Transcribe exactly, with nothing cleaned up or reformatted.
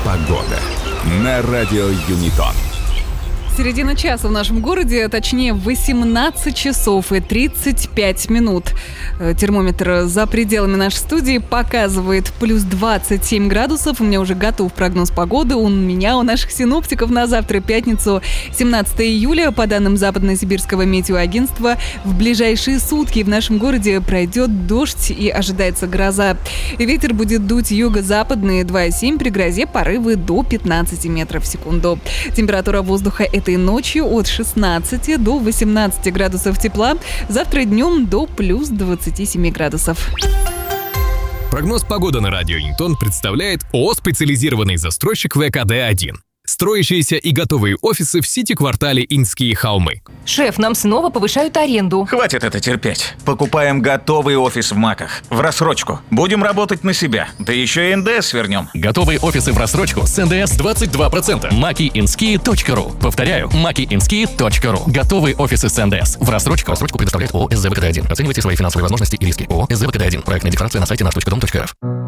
Погода на радио Юнитон. Середина часа в нашем городе, точнее восемнадцать часов и тридцать пять минут. Термометр за пределами нашей студии показывает плюс двадцать семь градусов. У меня уже готов прогноз погоды. У меня, у наших синоптиков на завтра, пятницу, семнадцатое июля. По данным Западно-Сибирского метеоагентства, в ближайшие сутки в нашем городе пройдет дождь и ожидается гроза. Ветер будет дуть юго-западный два и семь, при грозе порывы до пятнадцати метров в секунду. Температура воздуха этой ночью от шестнадцати до восемнадцати градусов тепла. Завтра днем до плюс двадцати семи градусов. Прогноз погоды на радио Юнитон представляет ООО «Специализированный застройщик вэ ка дэ один». Строящиеся и готовые офисы в Сити-квартале Инские холмы. Шеф, нам снова повышают аренду. Хватит это терпеть. Покупаем готовый офис в МАКах. В рассрочку. Будем работать на себя. Да еще и эн дэ эс вернем. Готовые офисы в рассрочку с эн дэ эс двадцать два процента. маки инские точка ру. Повторяю, маки инские точка ру. Готовые офисы с эн дэ эс. В рассрочку. Рассрочку предоставляет ООО эс зэ вэ ка дэ один. Оценивайте свои финансовые возможности и риски. ООО эс зэ вэ ка дэ один. Проектная декларация на сайте наш точка дом точка эр эф.